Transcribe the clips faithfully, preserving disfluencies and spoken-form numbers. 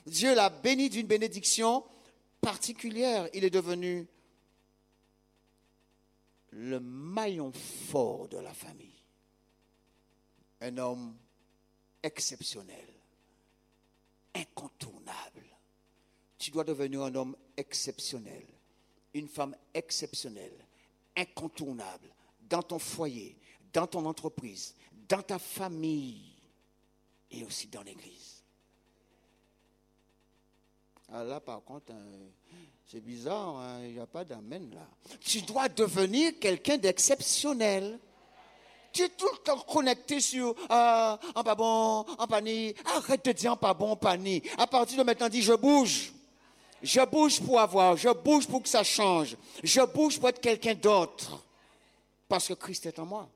Dieu l'a béni d'une bénédiction particulière. Il est devenu le maillon fort de la famille. Un homme exceptionnel, incontournable. Tu dois devenir un homme exceptionnel, une femme exceptionnelle, incontournable, dans ton foyer, dans ton entreprise, dans ta famille et aussi dans l'église. Ah là, par contre, hein, c'est bizarre, hein, il n'y a pas d'amen là. Tu dois devenir quelqu'un d'exceptionnel. Tu es tout le temps connecté sur ah, en pas bon, en pas ni. Arrête de dire en pas bon, en pas ni. À partir de maintenant, dis je bouge. Je bouge pour avoir, je bouge pour que ça change. Je bouge pour être quelqu'un d'autre. Parce que Christ est en moi.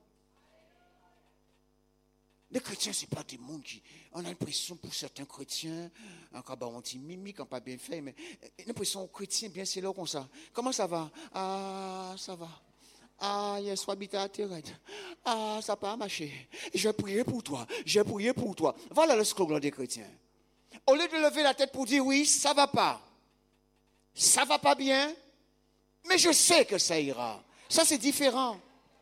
Les chrétiens, ce n'est pas des mondes qui... On a l'impression pour certains chrétiens, encore bah, on dit mimique, on pas bien fait, mais l'impression aux chrétiens, bien c'est là comme ça. Comment ça va? Ah, ça va. Ah, il y a soit habité à terre. Ah, ça n'a pas marché. J'ai prié pour toi. J'ai prié pour toi. Voilà le slogan des chrétiens. Au lieu de lever la tête pour dire oui, ça ne va pas. Ça ne va pas bien, mais je sais que ça ira. Ça, c'est différent.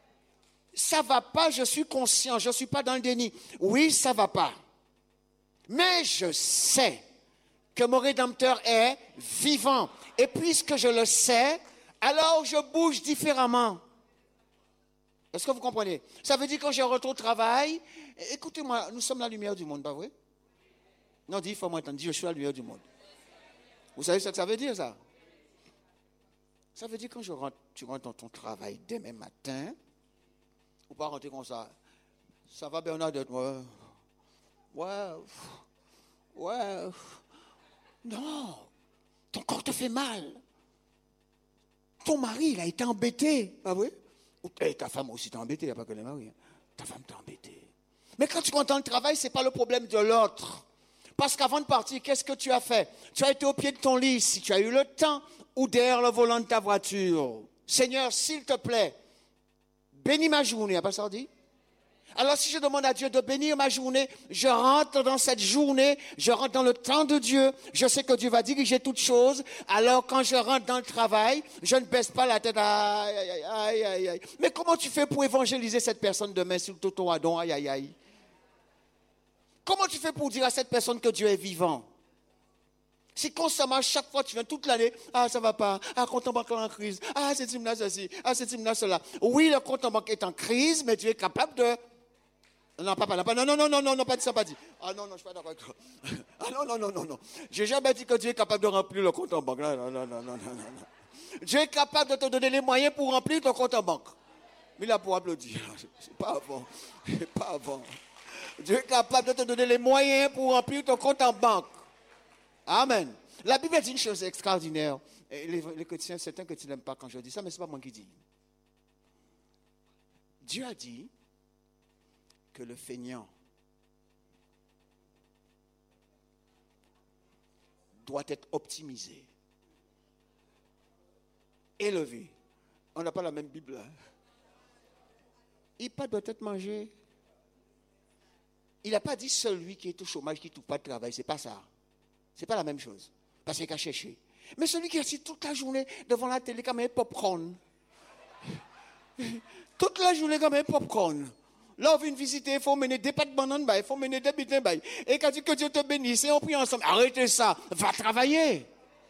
Ça ne va pas, je suis conscient, je ne suis pas dans le déni. Oui, ça ne va pas. Mais je sais que mon Rédempteur est vivant. Et puisque je le sais, alors je bouge différemment. Est-ce que vous comprenez? Ça veut dire que quand je retourne au travail, écoutez-moi, nous sommes la lumière du monde, pas vrai? Non, dis, il faut m'entendre, dis, je suis la lumière du monde. Vous savez ce que ça veut dire, ça? Ça veut dire que quand je rentre, tu rentres dans ton travail demain matin, ou pas rentrer comme ça. Ça va Bernadette, ouais. Ouais. Ouais. Non. Ton corps te fait mal. Ton mari, il a été embêté. Pas vrai? Et ta femme aussi t'a embêté, il n'y a pas que les maris. Ta femme t'a embêté. Mais quand tu comptes dans le travail, ce n'est pas le problème de l'autre. Parce qu'avant de partir, qu'est-ce que tu as fait? Tu as été au pied de ton lit, si tu as eu le temps, ou derrière le volant de ta voiture. Seigneur, s'il te plaît, bénis ma journée, n'a pas ça dit? Alors si je demande à Dieu de bénir ma journée, je rentre dans cette journée, je rentre dans le temps de Dieu, je sais que Dieu va diriger toutes choses. Alors quand je rentre dans le travail, je ne baisse pas la tête, aïe, aïe, aïe, aïe, aïe. Mais comment tu fais pour évangéliser cette personne demain sur le toto adon, aïe, aïe, aïe? Comment tu fais pour dire à cette personne que Dieu est vivant? Si constamment, chaque fois, tu viens toute l'année, ah, ça va pas, ah, compte en banque est en crise, ah, c'est team là ceci, ah, c'est team là cela. Oui, le compte en banque est en crise, mais tu es capable de... Non, papa, non, non, non, non, non, non, pas dit ça, pas dit. Ah non, non, je ne suis pas d'accord avec toi. Ah non, non, non, non, non. J'ai jamais dit que Dieu est capable de remplir le compte en banque. Non, non, non, non, non, non, non. Dieu est capable de te donner les moyens pour remplir ton compte en banque. Mais là, pour applaudir, c'est pas avant, c'est pas avant. Dieu est capable de te donner les moyens pour remplir ton compte en banque. Amen. La Bible dit une chose extraordinaire. Et les, les chrétiens, certains que tu n'aimes pas quand je dis ça, mais ce n'est pas moi qui dis. Dieu a dit que le feignant doit être optimisé, élevé. On n'a pas la même Bible. Hein? Il pas doit être mangé. Il n'a pas dit celui qui est au chômage, qui ne trouve pas de travail. Ce n'est pas ça. Ce n'est pas la même chose. Parce qu'il a cherché. Mais celui qui est assis toute la journée devant la télé comme un popcorn. Toute la journée comme un popcorn. Là, on vient visiter, il faut mener des pâtes de banane, il faut mener des bitins. Et quand tu dis que Dieu te bénisse, et on prie ensemble. Arrêtez ça. Va travailler.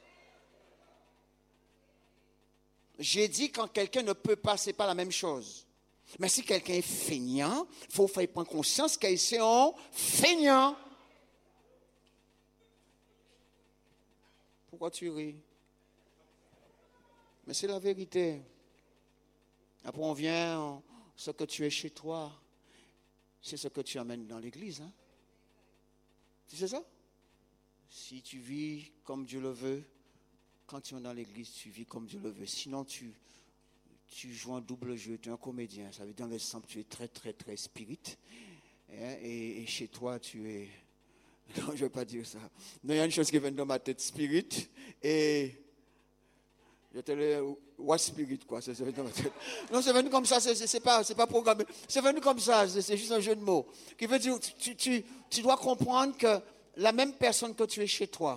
J'ai dit quand quelqu'un ne peut pas, ce n'est pas la même chose. Mais si quelqu'un est feignant, il faut faire prendre conscience qu'il est un feignant. Pourquoi tu ris? Mais c'est la vérité. Après, on vient, ce que tu es chez toi, c'est ce que tu amènes dans l'église. Hein? Tu sais ça? Si tu vis comme Dieu le veut, quand tu es dans l'église, tu vis comme Dieu le veut. Sinon, tu, tu joues un double jeu, tu es un comédien. Ça veut dire dans le sens que tu es très, très, très spirit. Et, et chez toi, tu es... Non, je ne vais pas dire ça. Non, il y a une chose qui vient dans ma tête, spirit. Et... Je te le... What spirit, quoi, c'est venu dans ma tête. Non, c'est venu comme ça, c'est, c'est, c'est, pas, c'est pas programmé. C'est venu comme ça, c'est, c'est juste un jeu de mots. Qui veut dire, tu, tu, tu dois comprendre que la même personne que tu es chez toi,